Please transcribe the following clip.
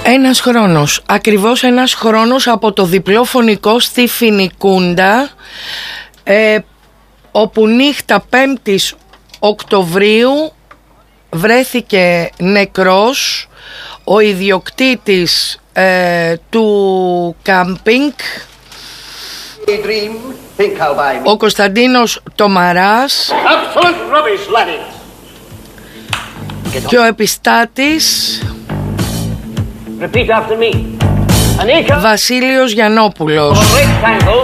Ένας χρόνος, ακριβώς ένας χρόνος από το διπλό φωνικό στη Φινικούντα, όπου νύχτα 5ης Οκτωβρίου βρέθηκε νεκρός ο ιδιοκτήτης του κάμπινγκ, ο Κωνσταντίνος Τομαράς, και ο επιστάτης Βασίλειος Γιαννόπουλος.